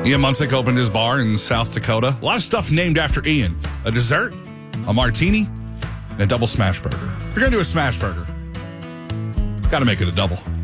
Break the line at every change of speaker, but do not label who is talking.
Ian Munsick opened his bar in South Dakota. A lot of stuff named after Ian. A dessert, a martini, and a double smash burger. If you're going to do a smash burger, got to make it a double.